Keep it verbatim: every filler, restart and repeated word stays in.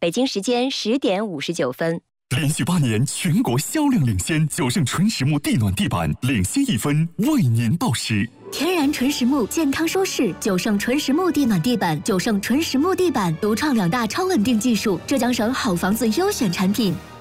北京时间十点五十九分。 连续八年全国销量领先，九盛纯实木地暖地板领先一分，为您报时。 天然纯实木，健康舒适。九盛纯实木地暖地板，九盛纯实木地板独创两大超稳定技术，浙江省好房子优选产品。